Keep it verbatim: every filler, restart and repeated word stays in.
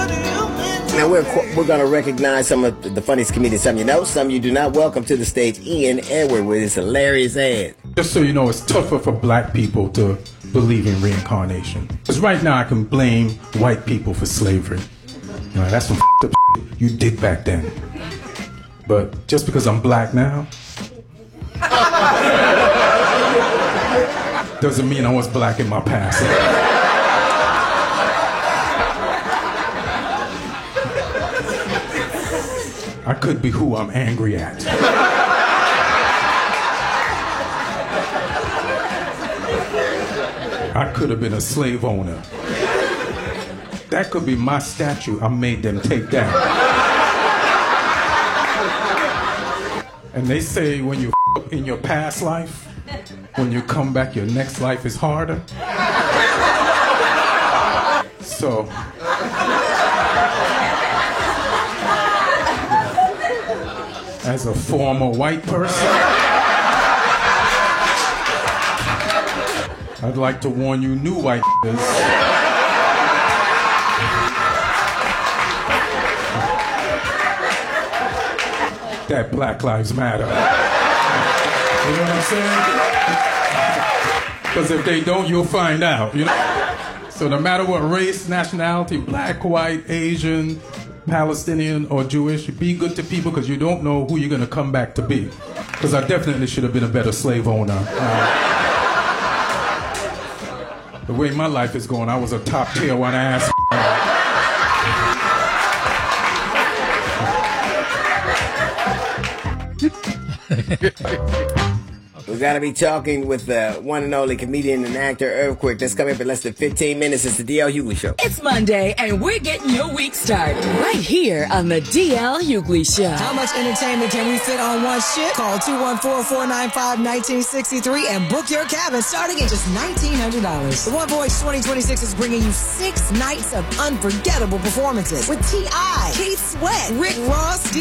Now we're we're gonna recognize some of the funniest comedians. Some you know, some you do not. Welcome to the stage, Ian Edward with his hilarious ad. Just so you know, it's tougher for black people to believe in reincarnation. Because right now I can blame white people for slavery. You know, that's some f***ed up shit you did back then. But just because I'm black now doesn't mean I was black in my past. I could be who I'm angry at. I could have been a slave owner. That could be my statue I made them take down. And they say when you f in your past life, when you come back, your next life is harder. So, as a former white person, I'd like to warn you new white that Black Lives Matter. You know what I'm saying? Because if they don't, you'll find out, you know? So no matter what race, nationality, black, white, Asian, Palestinian, or Jewish, be good to people because you don't know who you're going to come back to be. Because I definitely should have been a better slave owner. Uh, the way my life is going, I was a top tier one ass. We gotta be talking with the one and only comedian and actor Earthquake. That's coming up in less than fifteen minutes. It's the D L Hughley Show. It's Monday, and we're getting your week started right here on the D L Hughley Show. How much entertainment can we fit on one ship? Call two one four, four nine five, one nine six three and book your cabin starting at just nineteen hundred dollars. The One Voice twenty twenty-six is bringing you six nights of unforgettable performances with T I, Keith Sweat, Rick Ross, D